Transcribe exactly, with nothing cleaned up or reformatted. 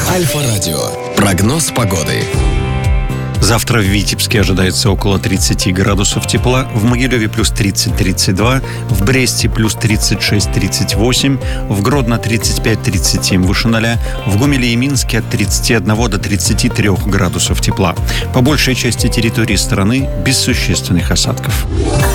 Альфа-радио. Прогноз погоды. Завтра в Витебске ожидается около тридцати градусов тепла, в Могилеве плюс тридцать - тридцать два, в Бресте плюс тридцать шесть - тридцать восемь, в Гродно тридцать пять - тридцать семь выше ноля, в Гомеле и Минске от тридцати одного до тридцати трёх градусов тепла. По большей части территории страны без существенных осадков.